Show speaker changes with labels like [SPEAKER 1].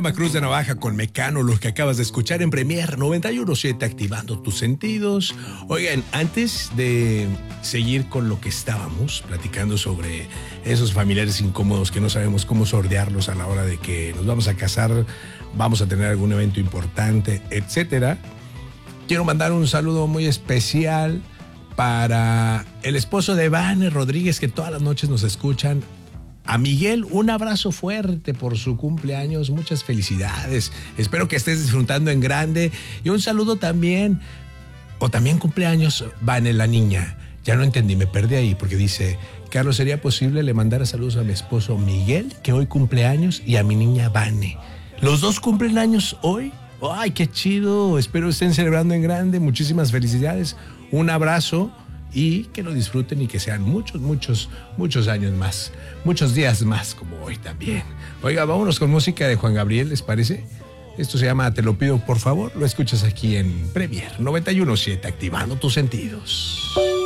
[SPEAKER 1] llama Cruz de Navaja con Mecano, los que acabas de escuchar en Premier 91.7, activando tus sentidos. Oigan, antes de seguir con lo que estábamos platicando sobre esos familiares incómodos que no sabemos cómo sortearlos a la hora de que nos vamos a casar, vamos a tener algún evento importante, etcétera, quiero mandar un saludo muy especial para el esposo de Vane Rodríguez, que todas las noches nos escuchan. A Miguel, un abrazo fuerte por su cumpleaños, muchas felicidades. Espero que estés disfrutando en grande. Y un saludo también, o también cumpleaños, Vane, la niña. Ya no entendí, me perdí ahí, porque dice, Carlos, ¿sería posible le mandara saludos a mi esposo Miguel, que hoy cumpleaños, y a mi niña Vane? ¿Los dos cumplen años hoy? ¡Ay, qué chido! Espero estén celebrando en grande. Muchísimas felicidades. Un abrazo. Y que lo disfruten y que sean muchos años más, muchos días más como hoy también. Oiga, vámonos con música de Juan Gabriel, ¿les parece? Esto se llama Te lo pido por favor, lo escuchas aquí en Premier 91.7, activando tus sentidos.